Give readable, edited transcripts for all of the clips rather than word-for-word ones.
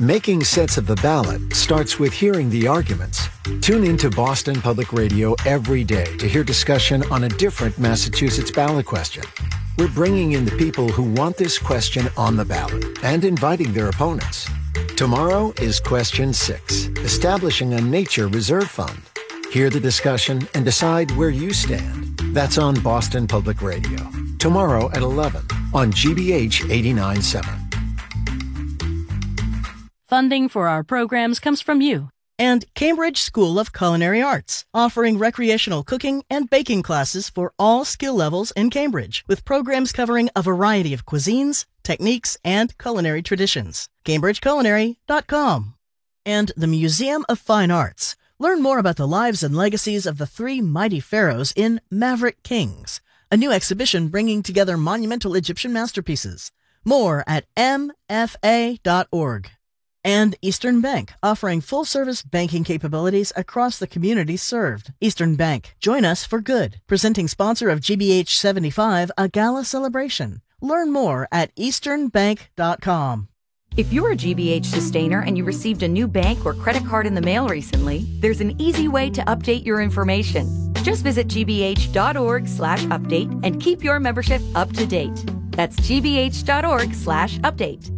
Making sense of the ballot starts with hearing the arguments. Tune into Boston Public Radio every day to hear discussion on a different Massachusetts ballot question. We're bringing in the people who want this question on the ballot and inviting their opponents. Tomorrow is Question 6, establishing a nature reserve fund. Hear the discussion and decide where you stand. That's on Boston Public Radio. Tomorrow at 11 on GBH 89.7. Funding for our programs comes from you. And Cambridge School of Culinary Arts, offering recreational cooking and baking classes for all skill levels in Cambridge, with programs covering a variety of cuisines, techniques, and culinary traditions. CambridgeCulinary.com. And the Museum of Fine Arts. Learn more about the lives and legacies of the three mighty pharaohs in Maverick Kings, a new exhibition bringing together monumental Egyptian masterpieces. More at mfa.org. And Eastern Bank, offering full-service banking capabilities across the communities served. Eastern Bank, join us for good. Presenting sponsor of GBH 75, a gala celebration. Learn more at easternbank.com. If you're a GBH sustainer and you received a new bank or credit card in the mail recently, there's an easy way to update your information. Just visit gbh.org/update and keep your membership up to date. That's gbh.org/update.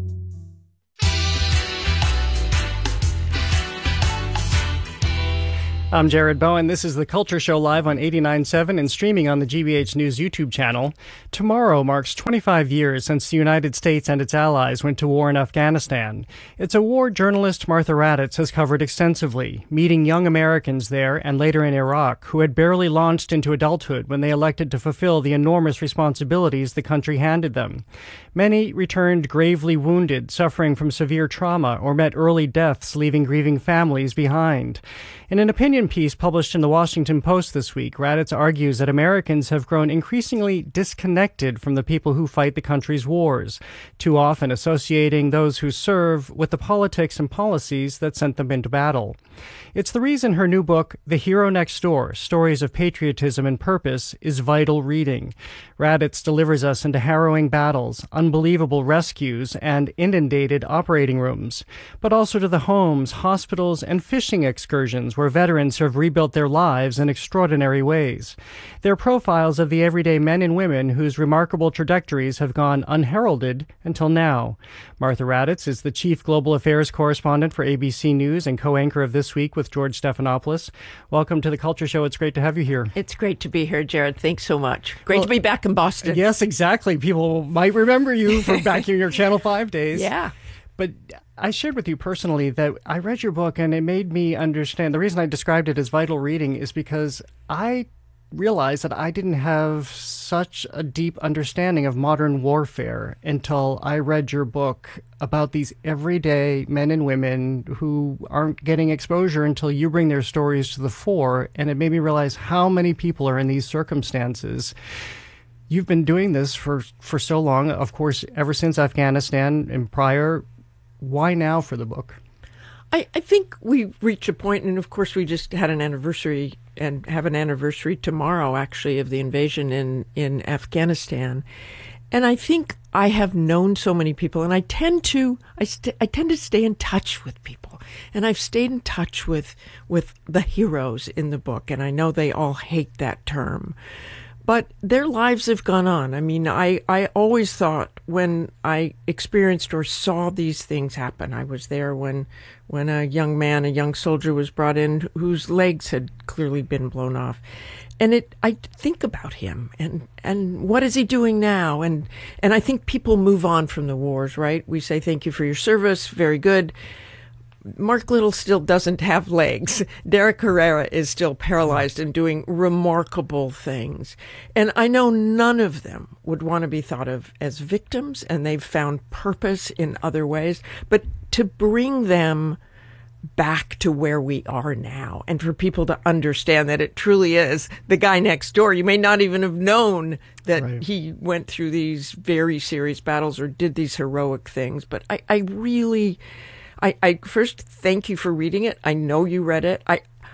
I'm Jared Bowen. This is The Culture Show live on 89.7 and streaming on the GBH News YouTube channel. Tomorrow marks 25 years since the United States and its allies went to war in Afghanistan. It's a war journalist Martha Raddatz has covered extensively, meeting young Americans there and later in Iraq who had barely launched into adulthood when they elected to fulfill the enormous responsibilities the country handed them. Many returned gravely wounded, suffering from severe trauma, or met early deaths, leaving grieving families behind. In an opinion piece published in the Washington Post this week, Raddatz argues that Americans have grown increasingly disconnected from the people who fight the country's wars, too often associating those who serve with the politics and policies that sent them into battle. It's the reason her new book, The Hero Next Door, Stories of Patriotism and Purpose, is vital reading. Raddatz delivers us into harrowing battles, unbelievable rescues, and inundated operating rooms, but also to the homes, hospitals, and fishing excursions where veterans have rebuilt their lives in extraordinary ways. They're profiles of the everyday men and women whose remarkable trajectories have gone unheralded until now. Martha Raddatz is the Chief Global Affairs Correspondent for ABC News and co-anchor of This Week with George Stephanopoulos. Welcome to The Culture Show. It's great to have you here. It's great to be here, Jared. Thanks so much. Great to be back in Boston. Yes, exactly. People might remember you from back in your Channel 5 days. Yeah. But I shared with you personally that I read your book and it made me understand. The reason I described it as vital reading is because I realized that I didn't have such a deep understanding of modern warfare until I read your book about these everyday men and women who aren't getting exposure until you bring their stories to the fore. And it made me realize how many people are in these circumstances. You've been doing this for so long, of course, ever since Afghanistan and prior. Why now for the book? I think we reached a point, and of course we just had an anniversary and have an anniversary tomorrow, actually, of the invasion in Afghanistan. And I think I have known so many people, and I tend to stay in touch with people. And I've stayed in touch with the heroes in the book, and I know they all hate that term. But their lives have gone on. I mean, I always thought when I experienced or saw these things happen, I was there when a young soldier was brought in whose legs had clearly been blown off. And I think about him and what is he doing now? And I think people move on from the wars, right? We say, thank you for your service. Very good. Mark Little still doesn't have legs. Derek Herrera is still paralyzed and doing remarkable things. And I know none of them would want to be thought of as victims, and they've found purpose in other ways. But to bring them back to where we are now, and for people to understand that it truly is the guy next door. You may not even have known that right. He went through these very serious battles or did these heroic things. But I really... I first thank you for reading it. I know you read it.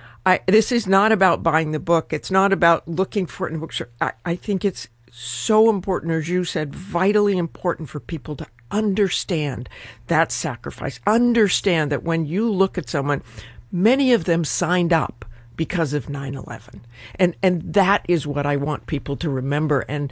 This is not about buying the book. It's not about looking for it in a bookstore. I think it's so important, as you said, vitally important for people to understand that sacrifice. Understand that when you look at someone, many of them signed up because of 9/11. And that is what I want people to remember and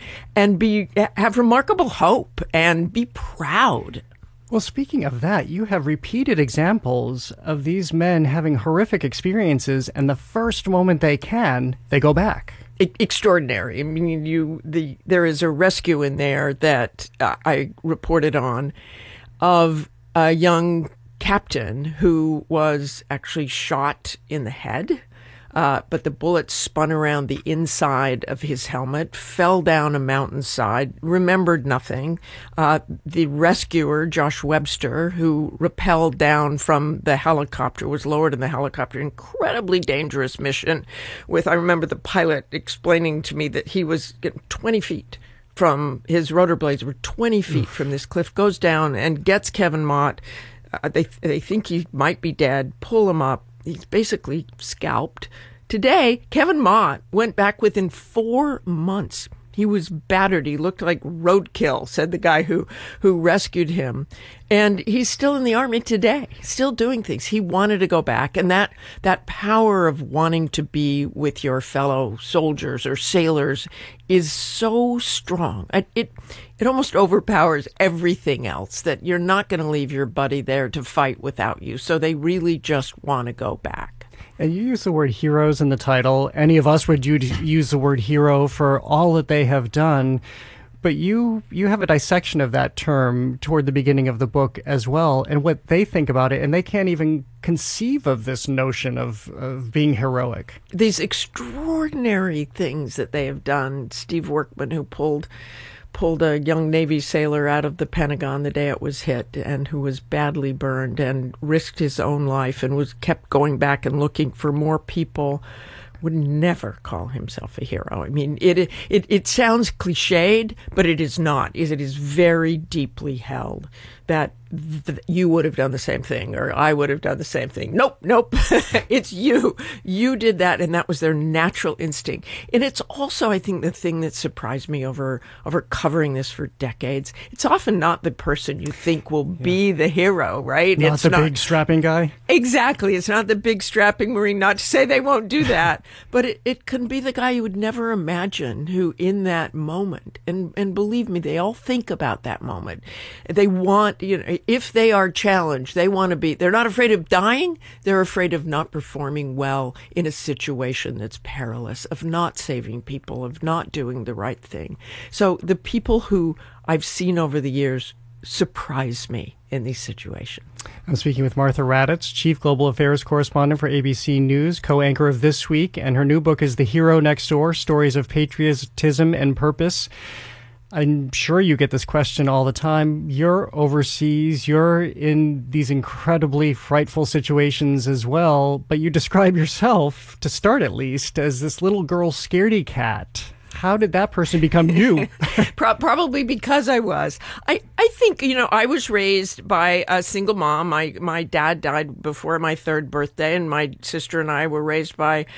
have remarkable hope and be proud. Well, speaking of that, you have repeated examples of these men having horrific experiences, and the first moment they can, they go back. Extraordinary. I mean, there is a rescue in there that I reported on of a young captain who was actually shot in the head. But the bullet spun around the inside of his helmet, fell down a mountainside, remembered nothing. The rescuer, Josh Webster, who rappelled down from the helicopter, was lowered in the helicopter. Incredibly dangerous mission. I remember the pilot explaining to me that he was 20 feet from his rotor blades were 20 feet from this cliff, goes down and gets Kevin Mott. They think he might be dead, pull him up. He's basically scalped. Today, Kevin Mott went back within 4 months. He was battered. He looked like roadkill, said the guy who rescued him. And he's still in the Army today, still doing things. He wanted to go back. And that power of wanting to be with your fellow soldiers or sailors is so strong. It almost overpowers everything else, that you're not going to leave your buddy there to fight without you. So they really just want to go back. And you use the word heroes in the title. Any of us would use the word hero for all that they have done. But you have a dissection of that term toward the beginning of the book as well, and what they think about it, and they can't even conceive of this notion of being heroic. These extraordinary things that they have done. Steve Workman, who pulled a young Navy sailor out of the Pentagon the day it was hit, and who was badly burned and risked his own life and kept going back and looking for more people, would never call himself a hero. I mean, it sounds cliched, but it is not. It is very deeply held that you would have done the same thing, or I would have done the same thing. Nope. It's you. You did that, and that was their natural instinct. And it's also, I think, the thing that surprised me over covering this for decades. It's often not the person you think will be the hero, right? Not the big strapping guy? Exactly. It's not the big strapping Marine, not to say they won't do that, but it can be the guy you would never imagine who in that moment, and believe me, they all think about that moment. They want, if they are challenged, they want to be, they're not afraid of dying. They're afraid of not performing well in a situation that's perilous, of not saving people, of not doing the right thing. So the people who I've seen over the years surprise me in these situations. I'm speaking with Martha Raddatz, Chief Global Affairs Correspondent for ABC News, co-anchor of This Week, and her new book is The Hero Next Door, Stories of Patriotism and Purpose. I'm sure you get this question all the time. You're overseas, you're in these incredibly frightful situations as well, but you describe yourself, to start at least, as this little girl scaredy cat. How did that person become you? Probably because I was. I think, I was raised by a single mom. My dad died before my 3rd birthday, and my sister and I were raised by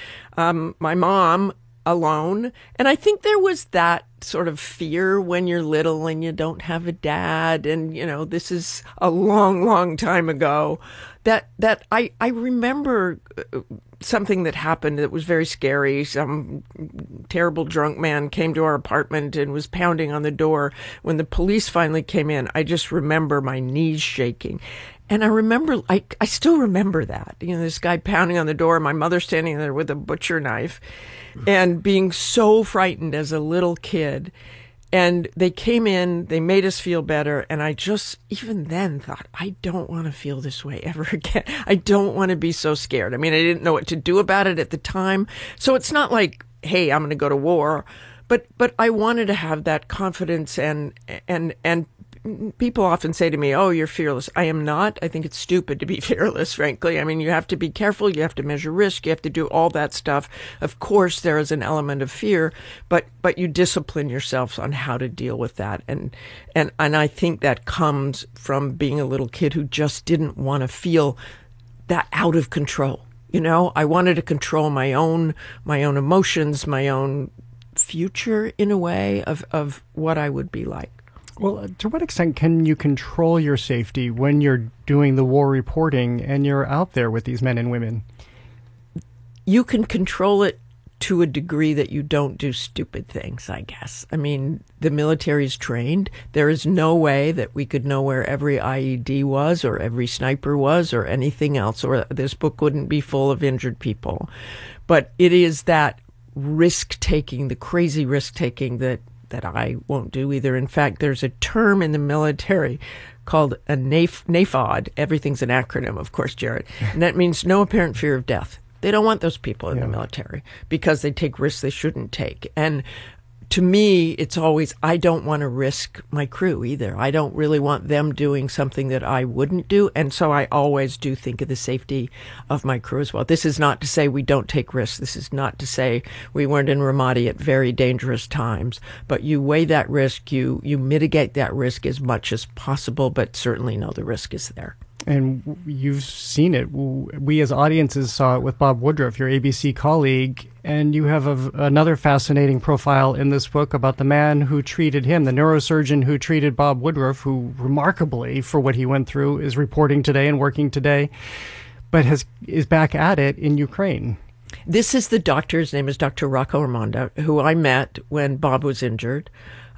my mom alone. And I think there was that sort of fear when you're little and you don't have a dad. And, this is a long, long time ago, that I remember something that happened that was very scary. Some terrible drunk man came to our apartment and was pounding on the door. When the police finally came in, I just remember my knees shaking. And I remember, I still remember that, this guy pounding on the door, my mother standing there with a butcher knife, and being so frightened as a little kid. And they came in, they made us feel better. And I just, even then, thought, I don't want to feel this way ever again. I don't want to be so scared. I mean, I didn't know what to do about it at the time. So it's not like, hey, I'm going to go to war. But I wanted to have that confidence, and people often say to me, oh, you're fearless. I am not. I think it's stupid to be fearless, frankly. I mean, you have to be careful. You have to measure risk. You have to do all that stuff. Of course, there is an element of fear, but you discipline yourself on how to deal with that. And I think that comes from being a little kid who just didn't want to feel that out of control. I wanted to control my own emotions, my own future in a way of what I would be like. Well, to what extent can you control your safety when you're doing the war reporting and you're out there with these men and women? You can control it to a degree that you don't do stupid things, I guess. I mean, the military's trained. There is no way that we could know where every IED was or every sniper was or anything else, or this book wouldn't be full of injured people. But it is that risk-taking, the crazy risk-taking that I won't do either. In fact, there's a term in the military called a NAFOD. Everything's an acronym, of course, Jared. And that means no apparent fear of death. They don't want those people in the military because they take risks they shouldn't take. And to me, it's always, I don't want to risk my crew either. I don't really want them doing something that I wouldn't do. And so I always do think of the safety of my crew as well. This is not to say we don't take risks. This is not to say we weren't in Ramadi at very dangerous times. But you weigh that risk, you mitigate that risk as much as possible, but certainly know the risk is there. And you've seen it. We as audiences saw it with Bob Woodruff, your ABC colleague, and you have another fascinating profile in this book about the man who treated him, the neurosurgeon who treated Bob Woodruff, who remarkably, for what he went through, is reporting today and working today, but is back at it in Ukraine. This is the doctor. His name is Dr. Rocco Armando, who I met when Bob was injured.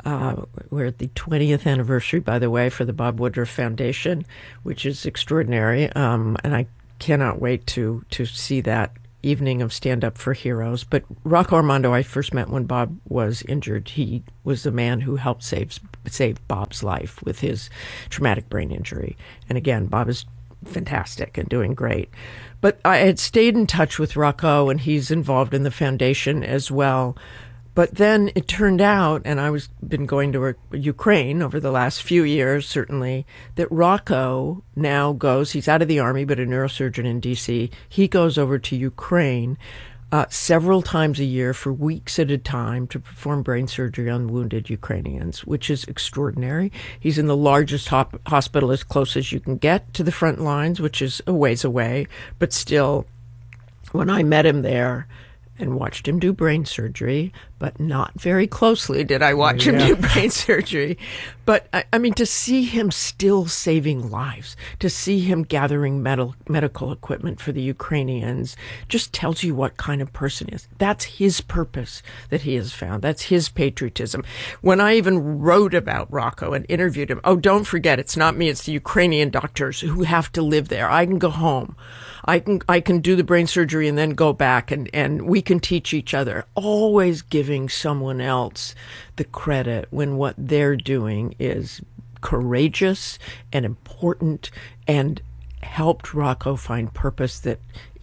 We're at the 20th anniversary, by the way, for the Bob Woodruff Foundation, which is extraordinary. And I cannot wait to see that evening of Stand Up for Heroes. But Rocco Armando, I first met when Bob was injured. He was the man who helped save Bob's life with his traumatic brain injury. And again, Bob is fantastic and doing great. But I had stayed in touch with Rocco, and he's involved in the foundation as well. But then it turned out, and been going to Ukraine over the last few years, certainly, that Rocco now goes, he's out of the Army, but a neurosurgeon in D.C., he goes over to Ukraine several times a year for weeks at a time to perform brain surgery on wounded Ukrainians, which is extraordinary. He's in the largest hospital as close as you can get to the front lines, which is a ways away. But still, when I met him there and watched him do brain surgery, but not very closely did I watch him do brain surgery. But, I mean, to see him still saving lives, to see him gathering medical equipment for the Ukrainians, just tells you what kind of person he is. That's his purpose that he has found. That's his patriotism. When I even wrote about Rocco and interviewed him, oh, don't forget, it's not me, it's the Ukrainian doctors who have to live there. I can go home. I can do the brain surgery and then go back and we can teach each other. Always giving someone else the credit when what they're doing is courageous and important, and helped Rocco find purpose that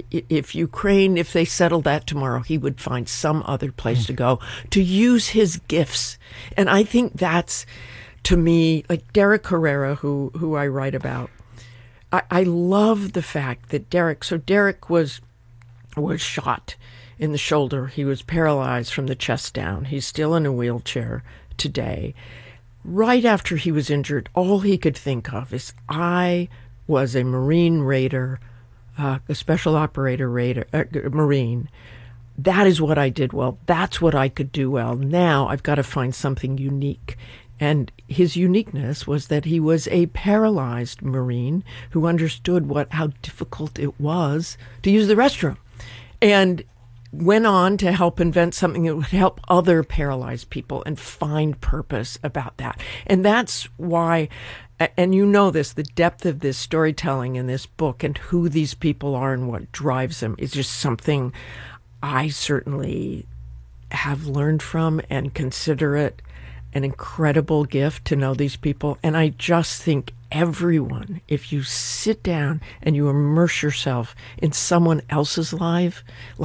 if they settled that tomorrow, he would find some other place to go to use his gifts. And I think that's, to me, like Derek Herrera, who I write about. I love the fact that Derek was shot in the shoulder. He was paralyzed from the chest down. He's still in a wheelchair today. Right after he was injured, all he could think of is, I was a Marine raider, a special operator Marine. That is what I did well. That's what I could do well. Now I've got to find something unique. And his uniqueness was that he was a paralyzed Marine who understood how difficult it was to use the restroom, and went on to help invent something that would help other paralyzed people and find purpose about that. And that's why, and you know this, the depth of this storytelling in this book and who these people are and what drives them is just something I certainly have learned from and consider it an incredible gift to know these people. And I just think everyone, if you sit down and you immerse yourself in someone else's life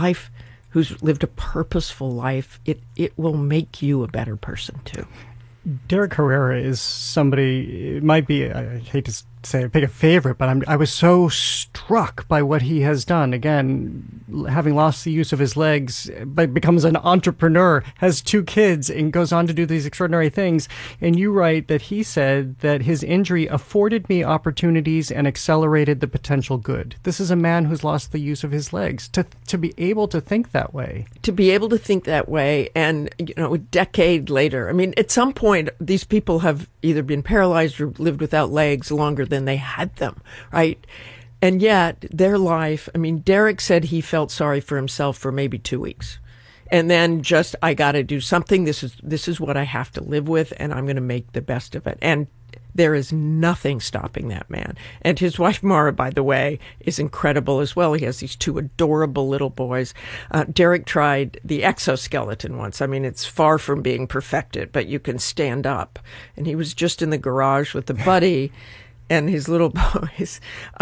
who's lived a purposeful life, it will make you a better person too. Derek Herrera is somebody, it might be, I hate to say pick a favorite, but I was so struck by what he has done. Again, having lost the use of his legs, but becomes an entrepreneur, has 2 kids, and goes on to do these extraordinary things. And you write that he said that his injury afforded me opportunities and accelerated the potential good. This is a man who's lost the use of his legs. To be able to think that way. To be able to think that way, and a decade later, I mean, at some point, these people have either been paralyzed or lived without legs longer than they had them, right? And yet their life, I mean, Derek said he felt sorry for himself for maybe 2 weeks. And then just, I got to do something. This is what I have to live with, and I'm going to make the best of it. And there is nothing stopping that man. And his wife, Mara, by the way, is incredible as well. He has these 2 adorable little boys. Derek tried the exoskeleton once. I mean, it's far from being perfected, but you can stand up. And he was just in the garage with a buddy, and his little boys,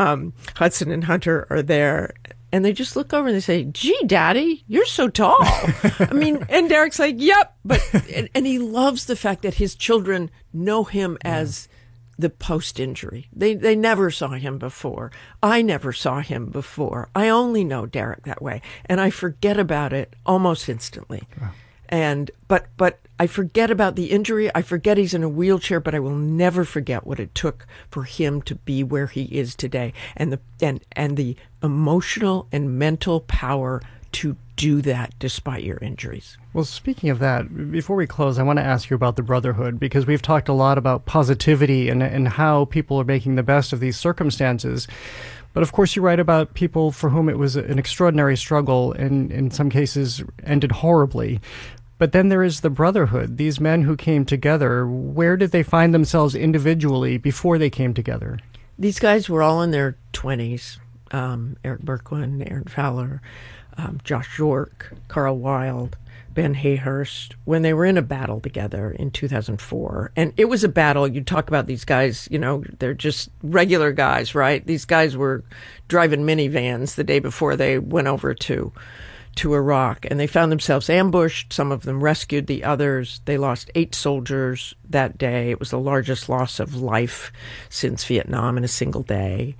Hudson and Hunter, are there. And they just look over and they say, "Gee, Daddy, you're so tall." I mean, and Derek's like, "Yep." But, and he loves the fact that his children know him as the post-injury. They never saw him before. I never saw him before. I only know Derek that way. And I forget about it almost instantly. Wow. And, but I forget about the injury. I forget he's in a wheelchair, but I will never forget what it took for him to be where he is today. And the emotional and mental power to do that despite your injuries. Well, speaking of that, before we close, I want to ask you about the Brotherhood, because we've talked a lot about positivity and how people are making the best of these circumstances. But of course, you write about people for whom it was an extraordinary struggle and in some cases ended horribly. But then there is the Brotherhood, these men who came together. Where did they find themselves individually before they came together? These guys were all in their 20s. Eric Berkwin, Aaron Fowler, Josh York, Carl Wild, Ben Hayhurst, when they were in a battle together in 2004. And it was a battle. You talk about these guys, they're just regular guys, right? These guys were driving minivans the day before they went over to Iraq, and they found themselves ambushed. Some of them rescued the others. They lost 8 soldiers that day. It was the largest loss of life since Vietnam in a single day.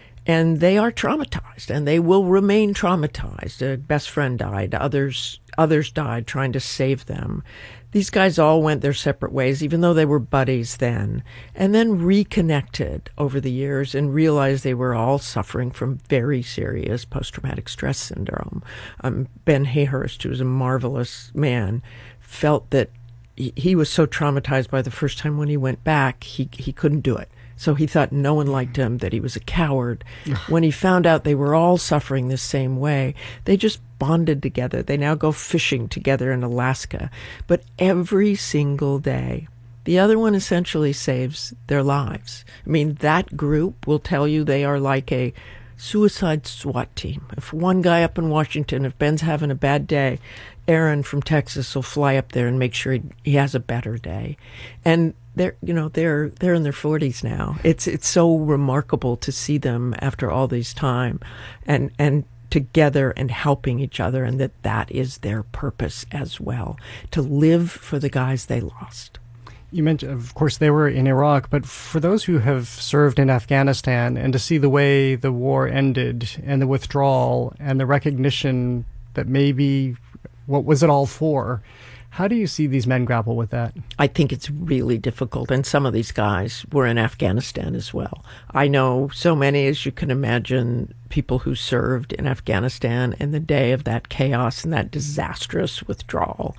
And they are traumatized, and they will remain traumatized. A best friend died. Others died trying to save them. These guys all went their separate ways, even though they were buddies then, and then reconnected over the years and realized they were all suffering from very serious post-traumatic stress syndrome. Ben Hayhurst, who was a marvelous man, felt that he was so traumatized by the first time when he went back, he couldn't do it. So he thought no one liked him, that he was a coward. When he found out they were all suffering the same way, they just bonded together. They now go fishing together in Alaska. But every single day, the other one essentially saves their lives. I mean, that group will tell you they are like a suicide SWAT team. If one guy up in Washington, if Ben's having a bad day, Aaron from Texas will fly up there and make sure he has a better day. And they're in their 40s now. It's so remarkable to see them after all this time and together and helping each other, and that is their purpose as well, to live for the guys they lost. You mentioned, of course, they were in Iraq, but for those who have served in Afghanistan and to see the way the war ended and the withdrawal and the recognition that maybe what was it all for, how do you see these men grapple with that? I think it's really difficult, and some of these guys were in Afghanistan as well. I know so many, as you can imagine, people who served in Afghanistan in the day of that chaos and that disastrous withdrawal,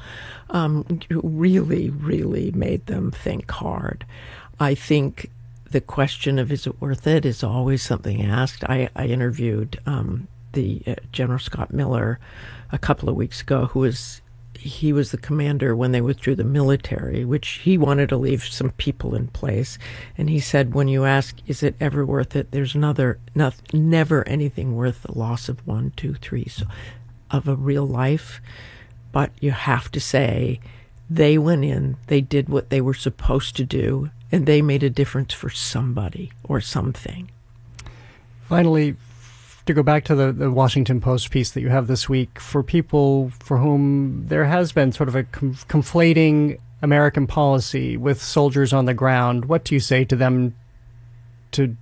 really, really made them think hard. I think the question of is it worth it is always something asked. I interviewed the General Scott Miller a couple of weeks ago, he was the commander when they withdrew the military, which he wanted to leave some people in place. And he said, when you ask, is it ever worth it? There's never anything worth the loss of 1, 2, 3 of a real life. But you have to say, they went in, they did what they were supposed to do, and they made a difference for somebody or something. Finally, to go back to the Washington Post piece that you have this week, for people for whom there has been sort of a conflating American policy with soldiers on the ground, what do you say to them to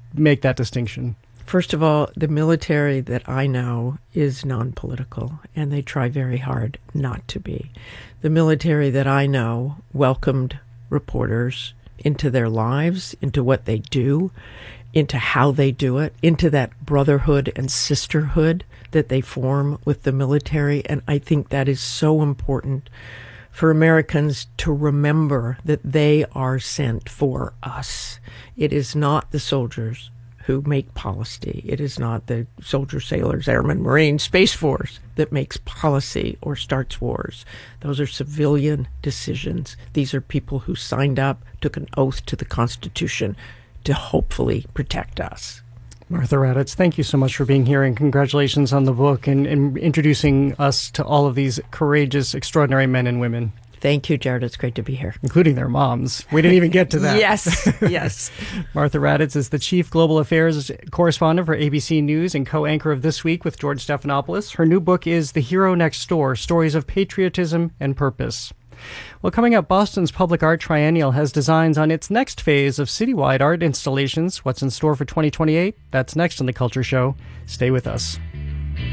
make that distinction? First of all, the military that I know is non-political, and they try very hard not to be. The military that I know welcomed reporters into their lives, into what they do, into how they do it, into that brotherhood and sisterhood that they form with the military. And I think that is so important for Americans to remember that they are sent for us. It is not the soldiers who make policy. It is not the soldiers, sailors, airmen, Marines, Space Force that makes policy or starts wars. Those are civilian decisions. These are people who signed up, took an oath to the Constitution to hopefully protect us. Martha Raddatz, thank you so much for being here, and congratulations on the book and introducing us to all of these courageous, extraordinary men and women. Thank you, Jared. It's great to be here. Including their moms. We didn't even get to that. Yes. Martha Raddatz is the Chief Global Affairs Correspondent for ABC News and co-anchor of This Week with George Stephanopoulos. Her new book is The Hero Next Door, Stories of Patriotism and Purpose. Well, coming up, Boston's Public Art Triennial has designs on its next phase of citywide art installations. What's in store for 2028? That's next on The Culture Show. Stay with us.